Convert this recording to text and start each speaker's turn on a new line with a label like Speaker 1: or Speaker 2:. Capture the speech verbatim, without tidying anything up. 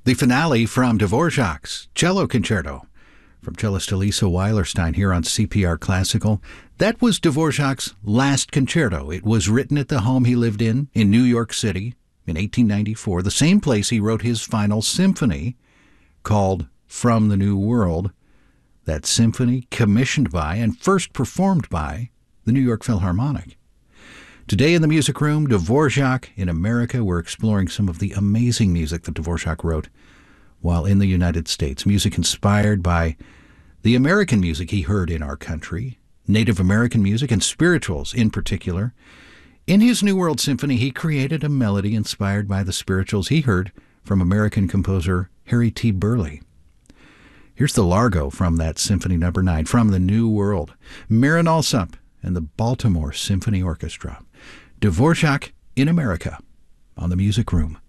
Speaker 1: The finale from Dvorak's Cello Concerto from cellist Elisa Weilerstein here on C P R Classical. That was Dvorak's last concerto. It was written at the home he lived in, in New York City, in eighteen ninety-four, the same place he wrote his final symphony called From the New World. That symphony commissioned by and first performed by the New York Philharmonic. Today in the Music Room, Dvorak in America. We're exploring some of the amazing music that Dvorak wrote while in the United States. Music inspired by the American music he heard in our country, Native American music and spirituals in particular. In his New World Symphony, he created a melody inspired by the spirituals he heard from American composer Harry T. Burleigh. Here's the Largo from that Symphony Number nine, From the New World. Marin Alsop and the Baltimore Symphony Orchestra. Dvorak in America on the Music Room.